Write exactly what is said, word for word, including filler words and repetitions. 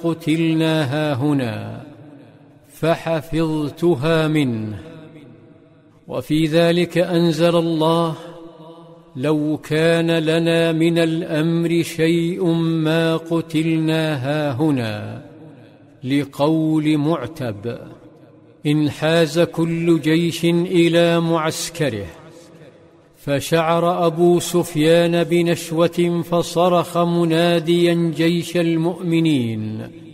قتلنا هاهنا، فحفظتها منه. وفي ذلك أنزل الله: لو كان لنا من الأمر شيء ما قتلنا هاهنا، لقول معتب: انحاز كل جيش إلى معسكره. فشعر أبو سفيان بنشوة فصرخ مناديا جيش المؤمنين: